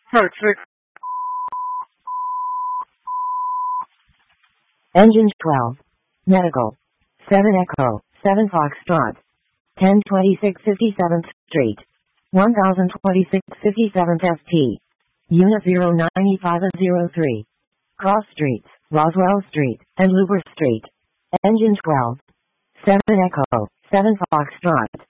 Patrick. Engine 12. Medical. 7 Echo, 7 Foxtrot. 1026 57th Street. 1026 57th FP. Unit 09503. Cross Streets, Roswell Street, and Luber Street. Engine 12. 7 Echo, 7 Foxtrot.